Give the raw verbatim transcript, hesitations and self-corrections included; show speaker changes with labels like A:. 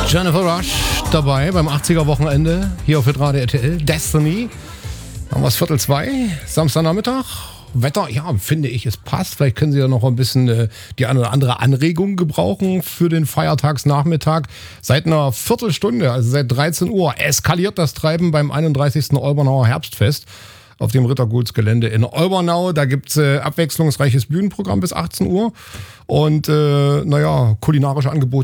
A: Jennifer Rush dabei beim achtziger-Wochenende hier auf Hitradio R T L. Destiny. Haben wir es Viertel zwei, Samstagnachmittag. Wetter, ja, finde ich, es passt. Vielleicht können Sie ja noch ein bisschen äh, die eine oder andere Anregung gebrauchen für den Feiertagsnachmittag. Seit einer Viertelstunde, also seit dreizehn Uhr, eskaliert das Treiben beim einunddreißigsten Olbernauer Herbstfest auf dem Rittergutsgelände in Olbernau. Da gibt es äh, abwechslungsreiches Bühnenprogramm bis achtzehn Uhr und äh, naja, kulinarische Angebote